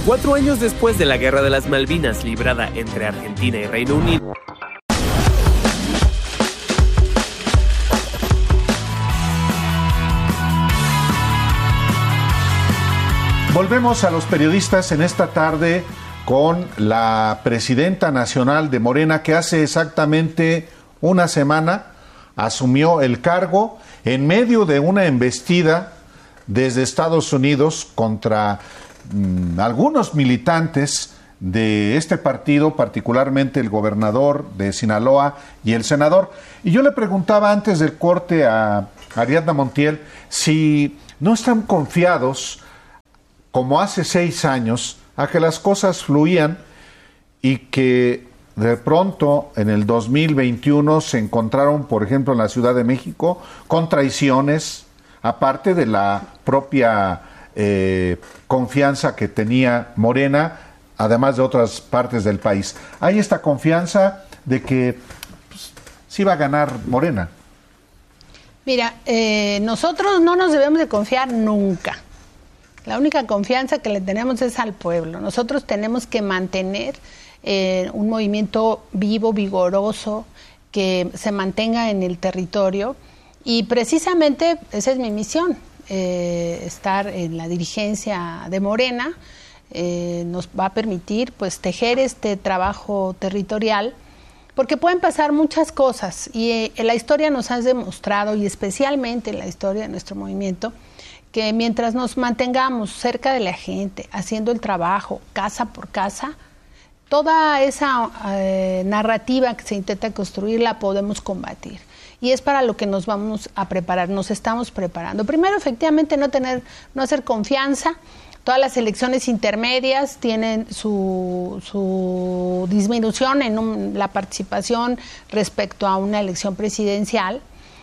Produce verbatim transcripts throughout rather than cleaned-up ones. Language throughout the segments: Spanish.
Cuatro años después de la Guerra de las Malvinas librada entre Argentina y Reino Unido, volvemos a los periodistas en esta tarde con la presidenta nacional de Morena, que hace exactamente una semana asumió el cargo en medio de una embestida desde Estados Unidos contra mmm, algunos militantes de este partido, particularmente el gobernador de Sinaloa y el senador. Y yo le preguntaba antes del corte a Ariadna Montiel si no están confiados, como hace seis años, a que las cosas fluían y que de pronto en el dos mil veintiuno se encontraron, por ejemplo, en la Ciudad de México, con traiciones, aparte de la propia eh, confianza que tenía Morena, además de otras partes del país. Hay esta confianza de que pues, sí va a ganar Morena. Mira, eh, nosotros no nos debemos de confiar nunca. La única confianza que le tenemos es al pueblo. Nosotros tenemos que mantener eh, un movimiento vivo, vigoroso, que se mantenga en el territorio. Y precisamente esa es mi misión, eh, estar en la dirigencia de Morena. Eh, nos va a permitir pues tejer este trabajo territorial, porque pueden pasar muchas cosas. Y eh, la historia nos ha demostrado, y especialmente la historia de nuestro movimiento, que mientras nos mantengamos cerca de la gente, haciendo el trabajo casa por casa, toda esa eh, narrativa que se intenta construir la podemos combatir. Y es para lo que nos vamos a preparar, nos estamos preparando. Primero, efectivamente, no tener, no hacer confianza. Todas las elecciones intermedias tienen su, su disminución en un, la participación respecto a una elección presidencial.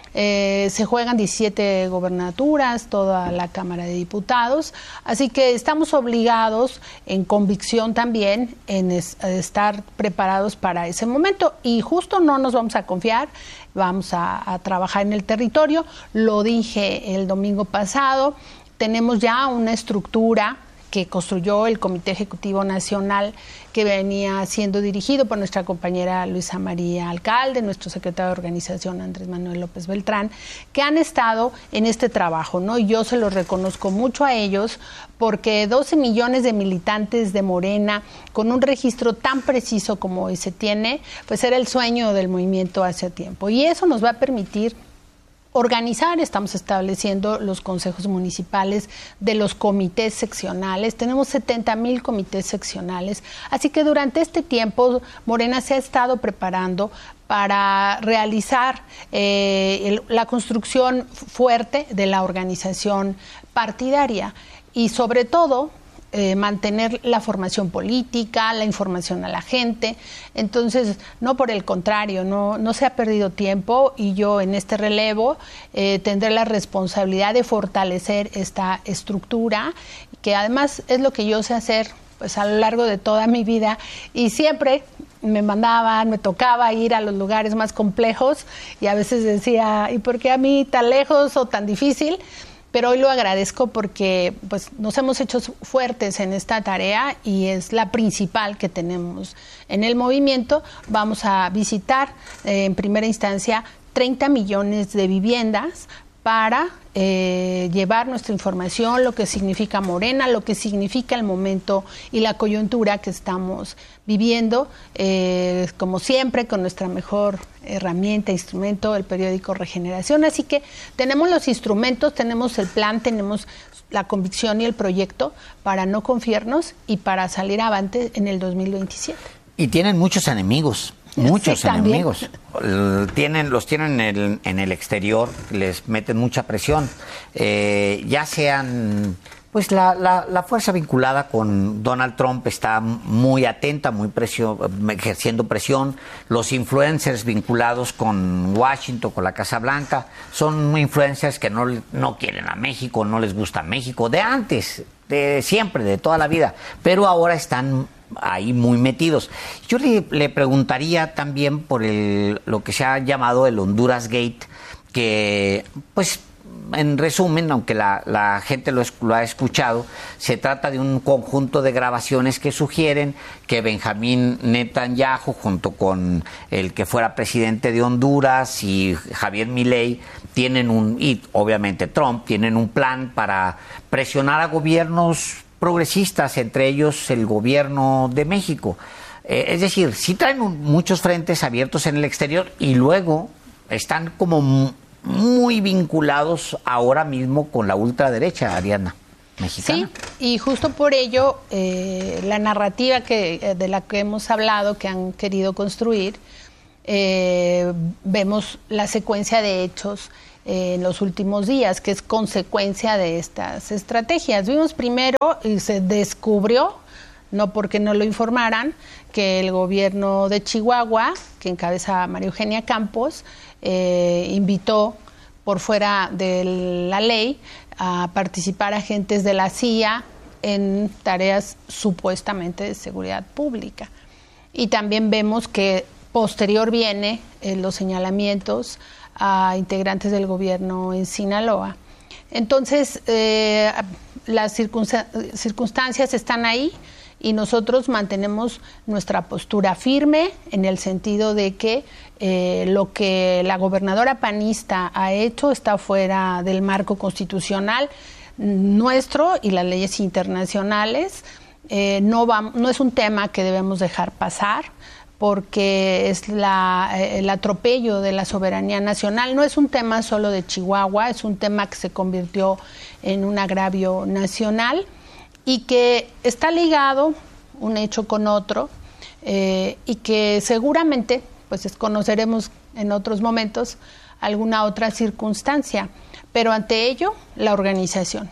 Eh, se juegan diecisiete gobernaturas, toda la Cámara de Diputados, así que estamos obligados, en convicción también, en es, estar preparados para ese momento, y justo no nos vamos a confiar, vamos a, a trabajar en el territorio. Lo dije el domingo pasado, tenemos ya una estructura que construyó el Comité Ejecutivo Nacional, que venía siendo dirigido por nuestra compañera Luisa María Alcalde, nuestro secretario de Organización Andrés Manuel López Beltrán, que han estado en este trabajo, ¿no? Y yo se los reconozco mucho a ellos, porque doce millones de militantes de Morena, con un registro tan preciso como hoy se tiene, pues era el sueño del movimiento hace tiempo. Y eso nos va a permitir organizar. Estamos estableciendo los consejos municipales de los comités seccionales. Tenemos setenta mil comités seccionales. Así que durante este tiempo Morena se ha estado preparando para realizar eh, el, la construcción fuerte de la organización partidaria y sobre todo Eh, mantener la formación política, la información a la gente. Entonces, no, por el contrario, no, no se ha perdido tiempo, y yo en este relevo eh, tendré la responsabilidad de fortalecer esta estructura, que además es lo que yo sé hacer pues a lo largo de toda mi vida, y siempre me mandaban, me tocaba ir a los lugares más complejos, y a veces decía, ¿y por qué a mí tan lejos o tan difícil? Pero hoy lo agradezco porque pues, nos hemos hecho fuertes en esta tarea, y es la principal que tenemos en el movimiento. Vamos a visitar eh, en primera instancia treinta millones de viviendas para eh, llevar nuestra información, lo que significa Morena, lo que significa el momento y la coyuntura que estamos viviendo, eh, como siempre, con nuestra mejor herramienta, instrumento, el periódico Regeneración. Así que tenemos los instrumentos, tenemos el plan, tenemos la convicción y el proyecto para no confiarnos y para salir avante en el dos mil veintisiete. Y tienen muchos enemigos. Muchos sí, enemigos. Tienen, los tienen en el, en el exterior, les meten mucha presión. Eh, ya sean, pues la, la, la fuerza vinculada con Donald Trump está muy atenta, muy presión, ejerciendo presión. Los influencers vinculados con Washington, con la Casa Blanca, son influencers que no, no quieren a México, no les gusta México, de antes, de siempre, de toda la vida. Pero ahora están ahí muy metidos. Yo le, le preguntaría también por el, lo que se ha llamado el Honduras Gate, que pues en resumen, aunque la, la gente lo, lo ha escuchado, se trata de un conjunto de grabaciones que sugieren que Benjamín Netanyahu, junto con el que fuera presidente de Honduras y Javier Milei, tienen un, y obviamente Trump, tienen un plan para presionar a gobiernos progresistas, entre ellos el gobierno de México. Eh, es decir, sí traen un, muchos frentes abiertos en el exterior y luego están como muy vinculados ahora mismo con la ultraderecha, Ariadna, mexicana. Sí, y justo por ello eh, la narrativa que, de la que hemos hablado, que han querido construir, eh, vemos la secuencia de hechos eh, en los últimos días, que es consecuencia de estas estrategias. Vimos primero y se descubrió, no porque no lo informaran, que el gobierno de Chihuahua, que encabeza María Eugenia Campos, eh, invitó por fuera de la ley a participar agentes de la C I A en tareas supuestamente de seguridad pública. Y también vemos que posterior viene eh, los señalamientos a integrantes del gobierno en Sinaloa. Entonces, eh, las circunst- circunstancias están ahí y nosotros mantenemos nuestra postura firme en el sentido de que eh, lo que la gobernadora panista ha hecho está fuera del marco constitucional nuestro y las leyes internacionales. Eh, no, va, no es un tema que debemos dejar pasar, porque es la, el atropello de la soberanía nacional. No es un tema solo de Chihuahua, es un tema que se convirtió en un agravio nacional y que está ligado un hecho con otro eh, y que seguramente pues conoceremos en otros momentos alguna otra circunstancia, pero ante ello la organización.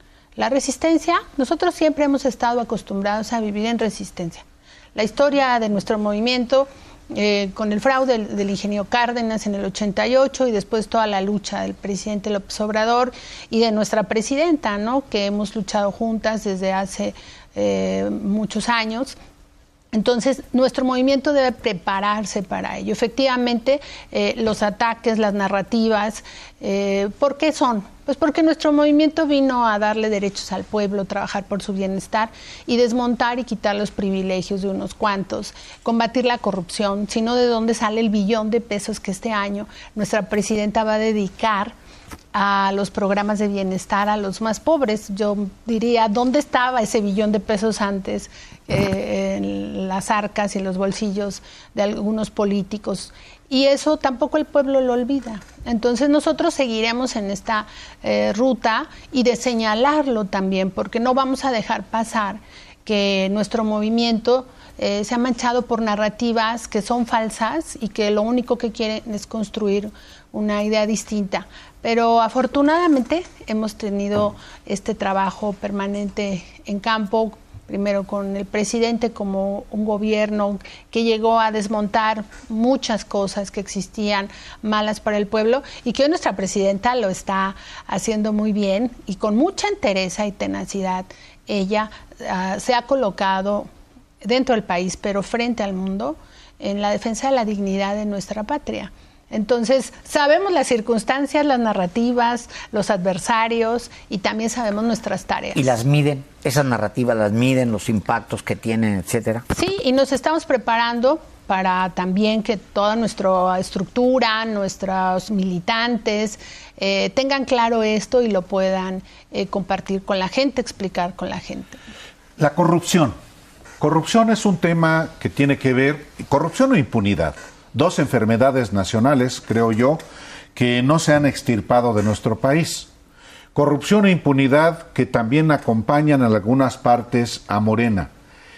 La resistencia, nosotros siempre hemos estado acostumbrados a vivir en resistencia. La historia de nuestro movimiento, eh, con el fraude del, del ingeniero Cárdenas en el ochenta y ocho y después toda la lucha del presidente López Obrador y de nuestra presidenta, ¿no?, que hemos luchado juntas desde hace eh, muchos años. Entonces, nuestro movimiento debe prepararse para ello. Efectivamente, eh, los ataques, las narrativas, eh, ¿por qué son? Pues porque nuestro movimiento vino a darle derechos al pueblo, trabajar por su bienestar y desmontar y quitar los privilegios de unos cuantos, combatir la corrupción, sino de dónde sale el billón de pesos que este año nuestra presidenta va a dedicar a los programas de bienestar a los más pobres. Yo diría, ¿dónde estaba ese billón de pesos antes eh, en las arcas y en los bolsillos de algunos políticos? Y eso tampoco el pueblo lo olvida. Entonces nosotros seguiremos en esta eh, ruta y de señalarlo también, porque no vamos a dejar pasar que nuestro movimiento eh, se ha manchado por narrativas que son falsas y que lo único que quieren es construir una idea distinta. Pero afortunadamente hemos tenido este trabajo permanente en campo, primero con el presidente como un gobierno que llegó a desmontar muchas cosas que existían malas para el pueblo y que hoy nuestra presidenta lo está haciendo muy bien y con mucha entereza y tenacidad. Ella uh, se ha colocado dentro del país, pero frente al mundo, en la defensa de la dignidad de nuestra patria. Entonces, sabemos las circunstancias, las narrativas, los adversarios y también sabemos nuestras tareas. ¿Y las miden? ¿Esas narrativas las miden, los impactos que tienen, etcétera? Sí, y nos estamos preparando para también que toda nuestra estructura, nuestros militantes eh, tengan claro esto y lo puedan eh, compartir con la gente, explicar con la gente. La corrupción. Corrupción es un tema que tiene que ver, corrupción o impunidad. Dos enfermedades nacionales, creo yo, que no se han extirpado de nuestro país. Corrupción e impunidad que también acompañan en algunas partes a Morena.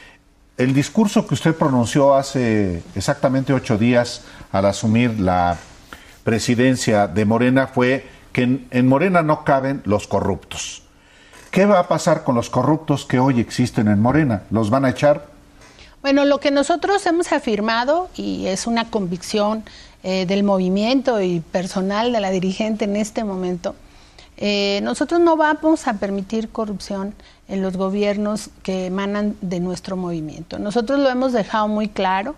El discurso que usted pronunció hace exactamente ocho días al asumir la presidencia de Morena fue que en, en Morena no caben los corruptos. ¿Qué va a pasar con los corruptos que hoy existen en Morena? ¿Los van a echar? Bueno, lo que nosotros hemos afirmado, y es una convicción eh, del movimiento y personal de la dirigente en este momento, eh, nosotros no vamos a permitir corrupción en los gobiernos que emanan de nuestro movimiento. Nosotros lo hemos dejado muy claro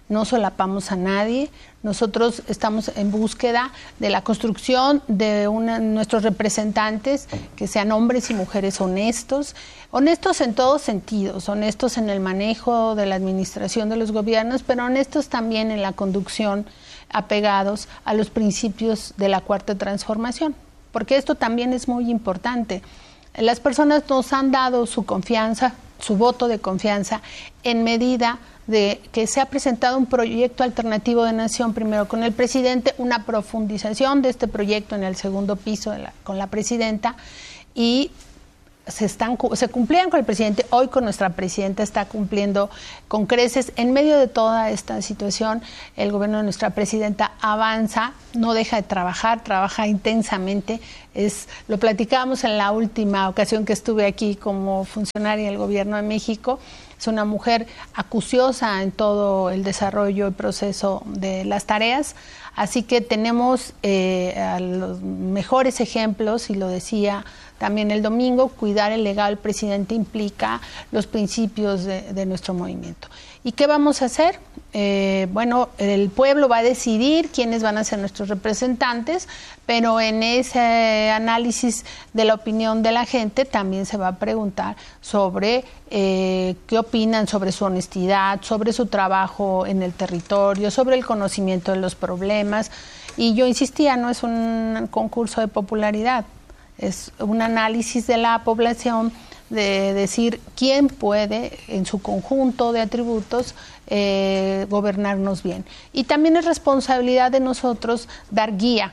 no solapamos a nadie. Nosotros estamos en búsqueda de la construcción de una, nuestros representantes que sean hombres y mujeres honestos, honestos en todos sentidos, honestos en el manejo de la administración de los gobiernos, pero honestos también en la conducción, apegados a los principios de la Cuarta Transformación, porque esto también es muy importante. Las personas nos han dado su confianza, su voto de confianza, en medida de que se ha presentado un proyecto alternativo de nación, primero con el presidente, una profundización de este proyecto en el segundo piso de la, con la presidenta, y se, están, se cumplían con el presidente, hoy con nuestra presidenta está cumpliendo con creces. En medio de toda esta situación, el gobierno de nuestra presidenta avanza, no deja de trabajar, trabaja intensamente. Es, lo platicábamos en la última ocasión que estuve aquí como funcionaria del gobierno de México. Es una mujer acuciosa en todo el desarrollo y proceso de las tareas, así que tenemos eh, a los mejores ejemplos, y lo decía también el domingo, cuidar el legado del presidente implica los principios de, de nuestro movimiento. ¿Y qué vamos a hacer? Eh, bueno, el pueblo va a decidir quiénes van a ser nuestros representantes, pero en ese análisis de la opinión de la gente también se va a preguntar sobre eh, qué opinan sobre su honestidad, sobre su trabajo en el territorio, sobre el conocimiento de los problemas. Y yo insistía, no es un concurso de popularidad, es un análisis de la población, de decir quién puede en su conjunto de atributos eh, gobernarnos bien. Y también es responsabilidad de nosotros dar guía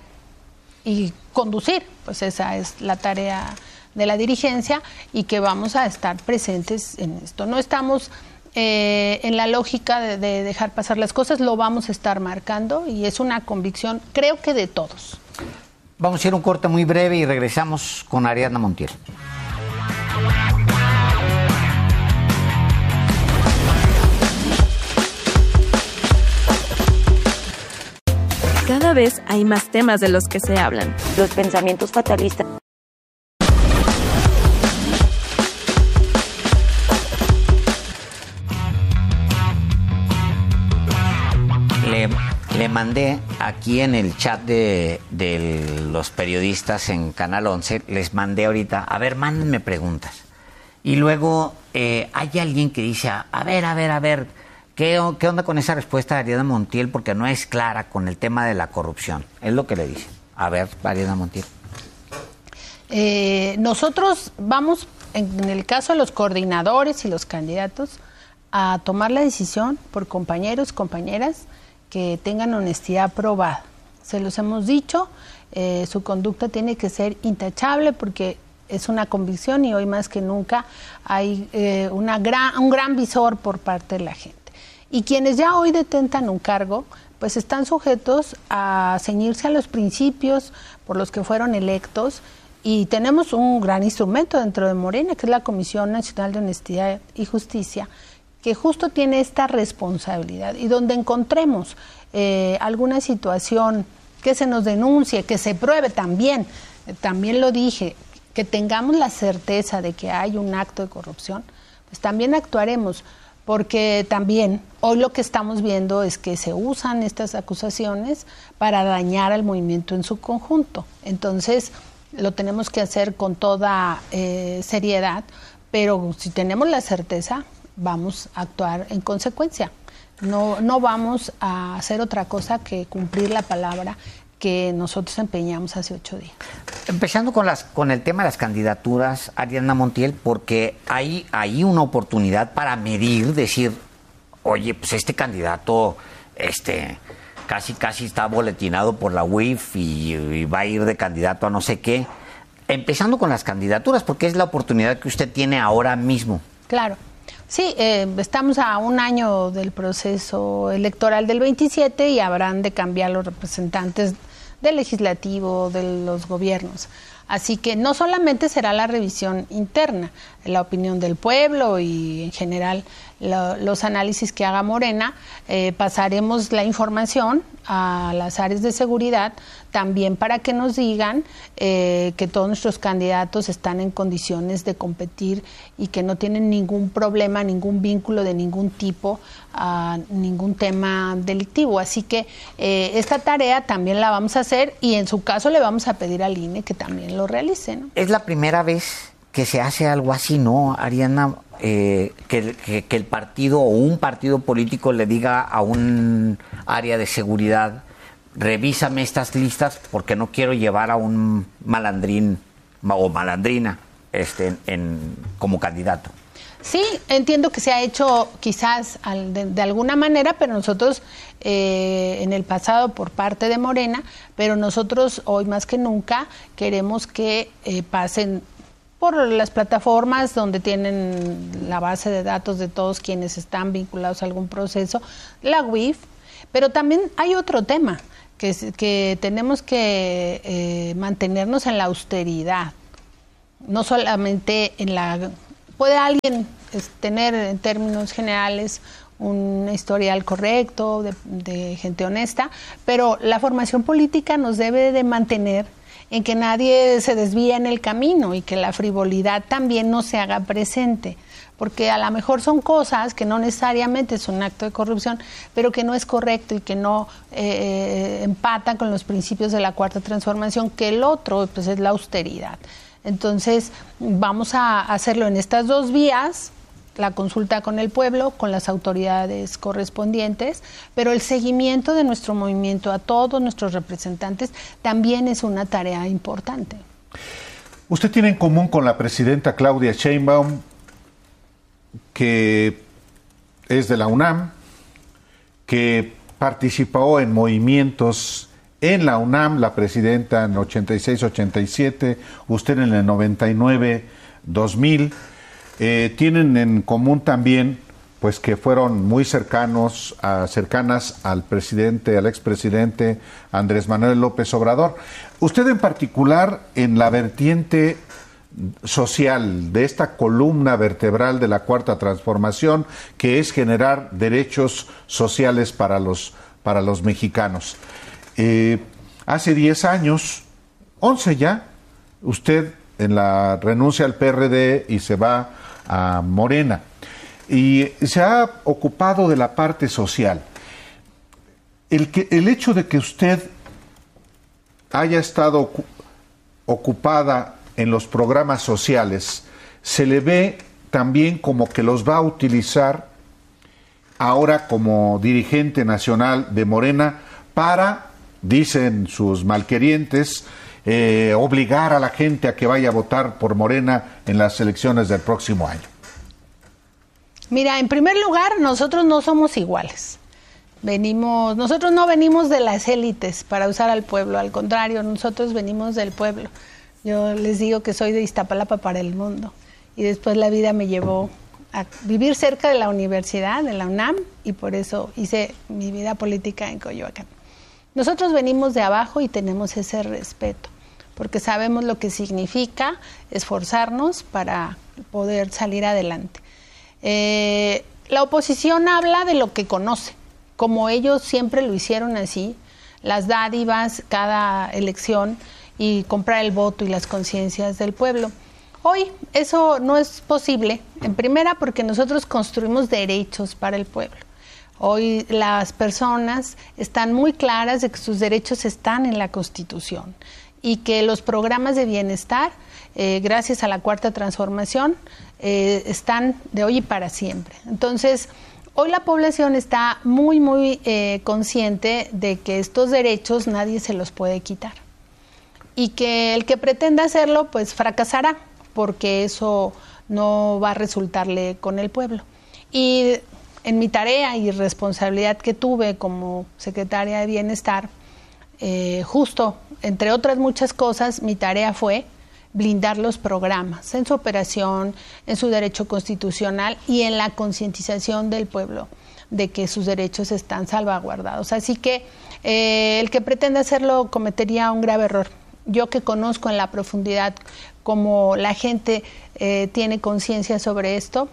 y conducir, pues esa es la tarea de la dirigencia, y que vamos a estar presentes en esto. No estamos eh, en la lógica de, de dejar pasar las cosas, lo vamos a estar marcando, y es una convicción, creo que de todos. Vamos a ir a un corte muy breve y regresamos con Ariadna Montiel. Cada vez hay más temas de los que se hablan. Los pensamientos fatalistas. Le, le mandé aquí en el chat de, de los periodistas en Canal once, les mandé ahorita, a ver, mándenme preguntas. Y luego eh, hay alguien que dice, a ver, a ver, a ver, ¿Qué, ¿Qué onda con esa respuesta de Ariadna Montiel? Porque no es clara con el tema de la corrupción. Es lo que le dice. A ver, Ariadna Montiel. Eh, nosotros vamos, en el caso de los coordinadores y los candidatos, a tomar la decisión por compañeros, compañeras, que tengan honestidad probada. Se los hemos dicho, eh, su conducta tiene que ser intachable, porque es una convicción, y hoy más que nunca hay eh, una gran, un gran visor por parte de la gente. Y quienes ya hoy detentan un cargo, pues están sujetos a ceñirse a los principios por los que fueron electos, y tenemos un gran instrumento dentro de Morena, que es la Comisión Nacional de Honestidad y Justicia, que justo tiene esta responsabilidad, y donde encontremos eh, alguna situación que se nos denuncie, que se pruebe también, eh, también lo dije, que tengamos la certeza de que hay un acto de corrupción, pues también actuaremos. Porque también hoy lo que estamos viendo es que se usan estas acusaciones para dañar al movimiento en su conjunto. Entonces, lo tenemos que hacer con toda eh, seriedad, pero si tenemos la certeza, vamos a actuar en consecuencia. No, no vamos a hacer otra cosa que cumplir la palabra que nosotros empeñamos hace ocho días. Empezando con las con el tema de las candidaturas, Ariadna Montiel, porque hay, hay una oportunidad para medir, decir, oye, pues este candidato este casi casi está boletinado por la U I F y, y va a ir de candidato a no sé qué. Empezando con las candidaturas, porque es la oportunidad que usted tiene ahora mismo. Claro. Sí, eh, estamos a un año del proceso electoral del veintisiete, y habrán de cambiar los representantes del legislativo, de los gobiernos. Así que no solamente será la revisión interna, la opinión del pueblo y en general lo, los análisis que haga Morena, eh, pasaremos la información a las áreas de seguridad también para que nos digan eh, que todos nuestros candidatos están en condiciones de competir y que no tienen ningún problema, ningún vínculo de ningún tipo a ningún tema delictivo. Así que eh, esta tarea también la vamos a hacer y en su caso le vamos a pedir al I N E que también lo realice, ¿no? Es la primera vez que se hace algo así, ¿no, Ariadna? Eh, que, que, que el partido o un partido político le diga a un área de seguridad, revísame estas listas porque no quiero llevar a un malandrín o malandrina este, en, en, como candidato. Sí, entiendo que se ha hecho quizás al, de, de alguna manera, pero nosotros eh, en el pasado por parte de Morena, pero nosotros hoy más que nunca queremos que eh, pasen por las plataformas donde tienen la base de datos de todos quienes están vinculados a algún proceso, la U I F, pero también hay otro tema, que, es, que tenemos que eh, mantenernos en la austeridad, no solamente en la... Puede alguien es, tener en términos generales un historial correcto, de, de gente honesta, pero la formación política nos debe de mantener en que nadie se desvíe en el camino y que la frivolidad también no se haga presente, porque a lo mejor son cosas que no necesariamente es un acto de corrupción, pero que no es correcto y que no eh, empata con los principios de la Cuarta Transformación, que el otro pues es la austeridad. Entonces vamos a hacerlo en estas dos vías, la consulta con el pueblo, con las autoridades correspondientes, pero el seguimiento de nuestro movimiento a todos nuestros representantes también es una tarea importante. Usted tiene en común con la presidenta Claudia Sheinbaum, que es de la UNAM, que participó en movimientos en la UNAM, la presidenta en ochenta y seis ochenta y siete, usted en el noventa y nueve dos mil. Eh, tienen en común también pues que fueron muy cercanos a, cercanas al presidente, al expresidente Andrés Manuel López Obrador. Usted en particular en la vertiente social de esta columna vertebral de la Cuarta Transformación, que es generar derechos sociales para los, para los mexicanos. Eh, hace diez años, once ya, usted en la renuncia al P R D y se va a Morena y se ha ocupado de la parte social. El, que, el hecho de que usted haya estado ocupada en los programas sociales, se le ve también como que los va a utilizar ahora como dirigente nacional de Morena para, dicen sus malquerientes, Eh, obligar a la gente a que vaya a votar por Morena en las elecciones del próximo año. Mira, en primer lugar, nosotros no somos iguales. Venimos, nosotros no venimos de las élites para usar al pueblo, al contrario, nosotros venimos del pueblo. Yo les digo que soy de Iztapalapa para el mundo y después la vida me llevó a vivir cerca de la universidad, de la UNAM, y por eso hice mi vida política en Coyoacán. Nosotros venimos de abajo y tenemos ese respeto, porque sabemos lo que significa esforzarnos para poder salir adelante. Eh, la oposición habla de lo que conoce, como ellos siempre lo hicieron así, las dádivas, cada elección y comprar el voto y las conciencias del pueblo. Hoy eso no es posible, en primera porque nosotros construimos derechos para el pueblo. Hoy las personas están muy claras de que sus derechos están en la Constitución y que los programas de bienestar, eh, gracias a la Cuarta Transformación, eh, están de hoy y para siempre. Entonces, hoy la población está muy, muy eh, consciente de que estos derechos nadie se los puede quitar y que el que pretenda hacerlo, pues fracasará, porque eso no va a resultarle con el pueblo. Y en mi tarea y responsabilidad que tuve como secretaria de Bienestar, eh, justo, entre otras muchas cosas, mi tarea fue blindar los programas en su operación, en su derecho constitucional y en la concientización del pueblo de que sus derechos están salvaguardados. Así que eh, el que pretenda hacerlo cometería un grave error. Yo que conozco en la profundidad cómo la gente eh, tiene conciencia sobre esto,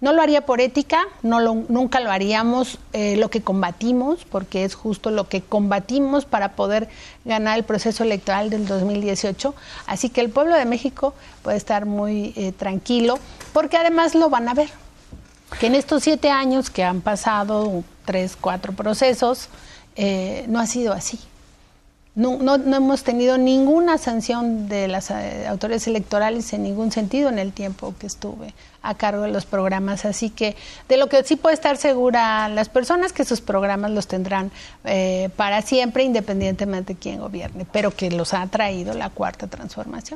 No lo haría por ética, no lo, nunca lo haríamos eh, lo que combatimos, porque es justo lo que combatimos para poder ganar el proceso electoral del dos mil dieciocho. Así que el pueblo de México puede estar muy eh, tranquilo, porque además lo van a ver. Que en estos siete años que han pasado tres, cuatro procesos, eh, no ha sido así. No, no, no hemos tenido ninguna sanción de las eh, autoridades electorales en ningún sentido en el tiempo que estuve a cargo de los programas. Así que de lo que sí puede estar segura las personas, que sus programas los tendrán eh, para siempre, independientemente de quién gobierne, pero que los ha traído la Cuarta Transformación.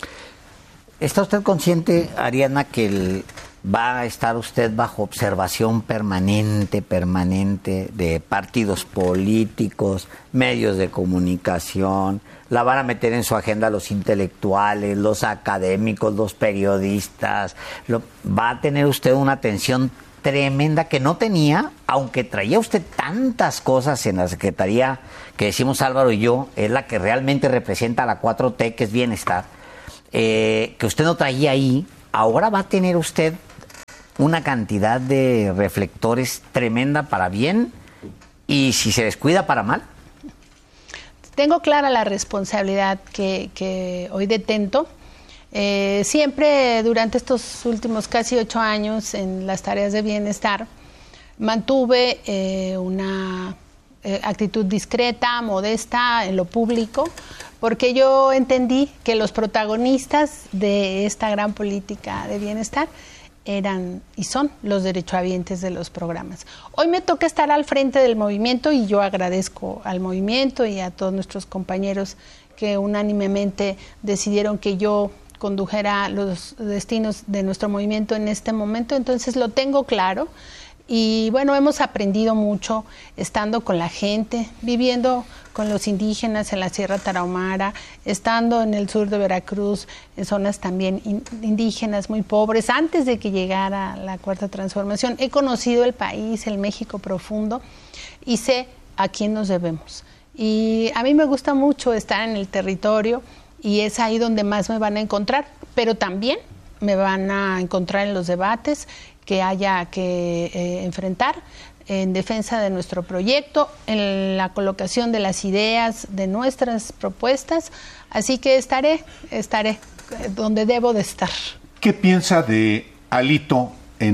¿Está usted consciente, Ariadna, que el, va a estar usted bajo observación permanente, permanente de partidos políticos, medios de comunicación? La van a meter en su agenda los intelectuales, los académicos, los periodistas. Lo, va a tener usted una atención tremenda que no tenía, aunque traía usted tantas cosas en la Secretaría, que decimos Álvaro y yo, es la que realmente representa a la cuatro T, que es bienestar, eh, que usted no traía ahí. Ahora va a tener usted una cantidad de reflectores tremenda para bien, y si se descuida, para mal. Tengo clara la responsabilidad que, que hoy detento. Eh, siempre durante estos últimos casi ocho años en las tareas de bienestar mantuve eh, una eh, actitud discreta, modesta en lo público, porque yo entendí que los protagonistas de esta gran política de bienestar eran y son los derechohabientes de los programas. Hoy me toca estar al frente del movimiento y yo agradezco al movimiento y a todos nuestros compañeros que unánimemente decidieron que yo condujera los destinos de nuestro movimiento en este momento. Entonces lo tengo claro y bueno, hemos aprendido mucho estando con la gente, viviendo con los indígenas en la Sierra Tarahumara, estando en el sur de Veracruz, en zonas también in, indígenas muy pobres, antes de que llegara la Cuarta Transformación. He conocido el país, el México profundo, y sé a quién nos debemos. Y a mí me gusta mucho estar en el territorio, y es ahí donde más me van a encontrar, pero también me van a encontrar en los debates que haya que eh, enfrentar en defensa de nuestro proyecto, en la colocación de las ideas, de nuestras propuestas, así que estaré, estaré donde debo de estar. ¿Qué piensa de Alito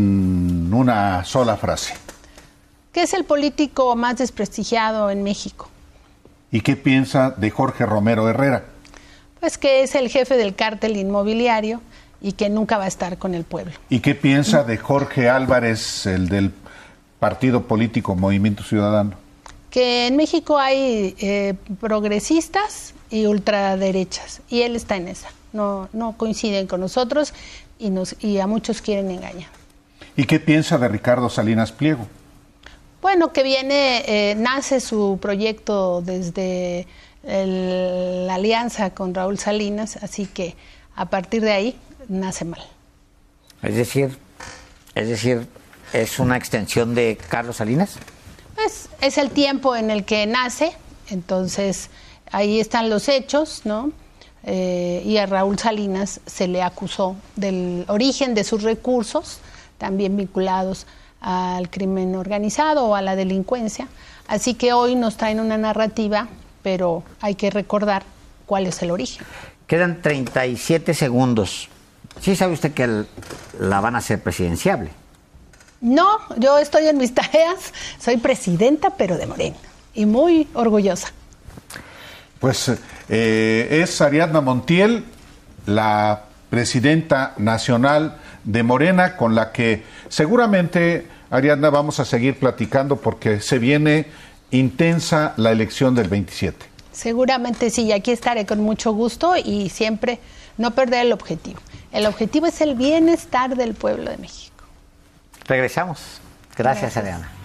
en una sola frase? Que es el político más desprestigiado en México. ¿Y qué piensa de Jorge Romero Herrera? Pues que es el jefe del cártel inmobiliario y que nunca va a estar con el pueblo. ¿Y qué piensa de Jorge Álvarez, el del partido político Movimiento Ciudadano? Que en México hay eh, progresistas y ultraderechas, y él está en esa. No, no coinciden con nosotros y, nos, y a muchos quieren engañar. ¿Y qué piensa de Ricardo Salinas Pliego? Bueno, que viene, eh, nace su proyecto desde el, la alianza con Raúl Salinas, así que a partir de ahí nace mal. Es decir, es decir, ¿es una extensión de Carlos Salinas? Pues es el tiempo en el que nace, entonces ahí están los hechos, ¿no? Eh, y a Raúl Salinas se le acusó del origen de sus recursos, también vinculados al crimen organizado o a la delincuencia. Así que hoy nos traen una narrativa, pero hay que recordar cuál es el origen. Quedan treinta y siete segundos. ¿Sí sabe usted que el, la van a hacer presidenciable? No, yo estoy en mis tareas, soy presidenta, pero de Morena, y muy orgullosa. Pues eh, es Ariadna Montiel, la presidenta nacional de Morena, con la que seguramente, Ariadna, vamos a seguir platicando porque se viene intensa la elección del veintisiete. Seguramente sí, y aquí estaré con mucho gusto y siempre no perder el objetivo. El objetivo es el bienestar del pueblo de México. Regresamos. Gracias, Gracias. Ariadna.